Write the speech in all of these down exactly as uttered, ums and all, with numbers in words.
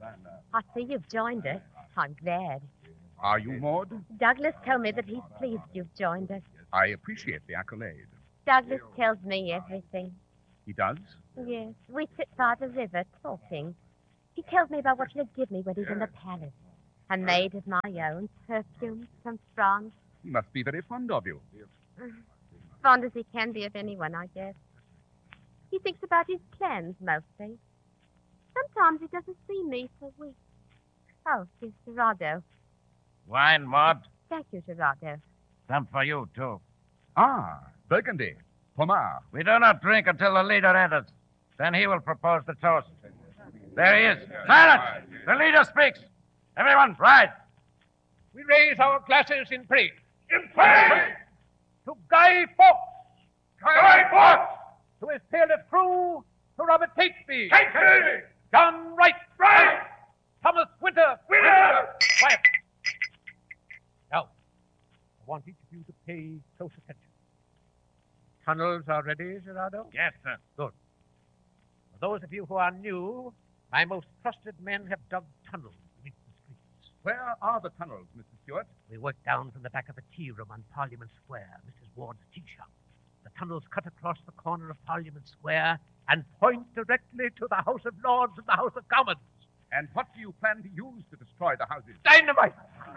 I see you've joined us. I'm glad. Are you, Maud? Douglas told me that he's pleased you've joined us. I appreciate the accolade. Douglas tells me everything. He does? Yes, we sit by the river talking. He tells me about what he'll give me when he's in the palace. A maid of my own, perfumed from France. He must be very fond of you. Fond as he can be of anyone, I guess. He thinks about his plans, mostly. Sometimes he doesn't see me for weeks. Oh, here's Gerardo. Wine, Maud. Thank you, Gerardo. Some for you, too. Ah, Burgundy. Pomard. We do not drink until the leader enters. Then he will propose the toast. There he is. Silence! The leader speaks. Everyone, rise. We raise our glasses in praise. In praise! To Guy Fawkes. Guy Fawkes! To his fearless crew. To Robert Catesby. Catesby! John Wright. Wright! Thomas Winter. Winter! Quiet. Now, I want each of you to pay close attention. Tunnels are ready, Gerardo? Yes, sir. Good. For those of you who are new, my most trusted men have dug tunnels beneath the streets. Where are the tunnels, Mister Stewart? We work down from the back of the tea room on Parliament Square, Missus Ward's tea shop. The tunnels cut across the corner of Parliament Square and point directly to the House of Lords and the House of Commons. And what do you plan to use to destroy the houses? Dynamite!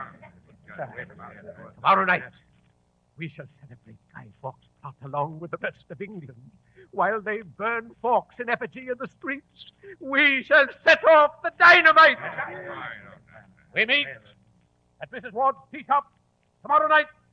Tomorrow night, we shall celebrate Guy Fawkes' plot along with the rest of England. While they burn Fawkes in effigy in the streets, we shall set off the dynamite. We meet at Missus Ward's tea shop tomorrow night